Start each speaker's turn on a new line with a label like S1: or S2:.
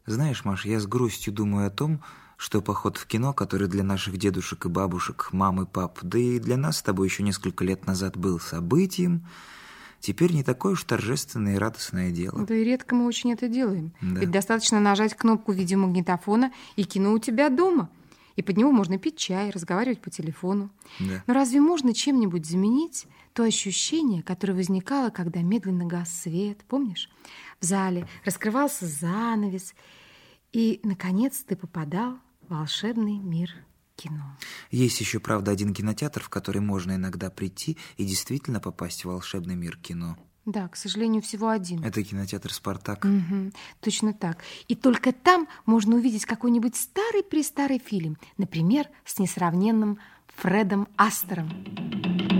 S1: Знаешь, Маш, я с грустью думаю о том, что поход в кино, который для наших дедушек и бабушек, мам и пап, да и для нас с тобой еще несколько лет назад был событием, теперь не такое уж торжественное и радостное дело.
S2: Да и редко мы очень это делаем.
S1: Да.
S2: Ведь достаточно нажать кнопку видеомагнитофона, и кино у тебя дома. И под него можно пить чай, разговаривать по телефону.
S1: Да.
S2: Но разве можно чем-нибудь заменить то ощущение, которое возникало, когда медленно гас свет? Помнишь? В зале раскрывался занавес, и, наконец, ты попадал в волшебный мир кино.
S1: Есть еще, правда, один кинотеатр, в который можно иногда прийти и действительно попасть в волшебный мир кино.
S2: Да, к сожалению, всего один.
S1: Это кинотеатр «Спартак».
S2: Угу, точно так. И только там можно увидеть какой-нибудь старый-престарый фильм, например, с несравненным Фредом Астером.